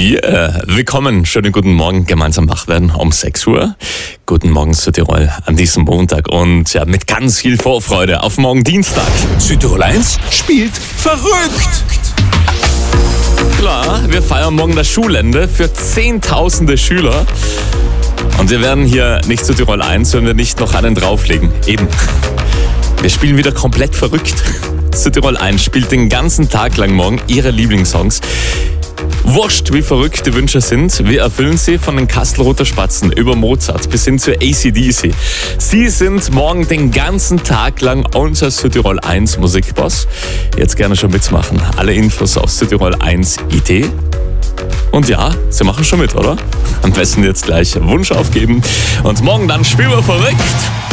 Willkommen, schönen guten Morgen, gemeinsam wach werden um 6 Uhr. Guten Morgen Südtirol an diesem Montag und ja, mit ganz viel Vorfreude auf morgen Dienstag. Südtirol 1 spielt verrückt. Klar, wir feiern morgen das Schulende für Zehntausende Schüler. Und wir werden hier nicht Südtirol 1, wenn wir nicht noch einen drauflegen. Eben. Wir spielen wieder komplett verrückt. Südtirol 1 spielt den ganzen Tag lang morgen ihre Lieblingssongs. Wurscht, wie verrückt die Wünsche sind, wir erfüllen sie von den Kastelruther Spatzen über Mozart bis hin zu AC/DC. Sie sind morgen den ganzen Tag lang unser Südtirol 1 Musikboss. Jetzt gerne schon mitmachen. Alle Infos auf Südtirol 1.it. Und ja, sie machen schon mit, oder? Am besten jetzt gleich Wunsch aufgeben. Und morgen dann spielen wir verrückt.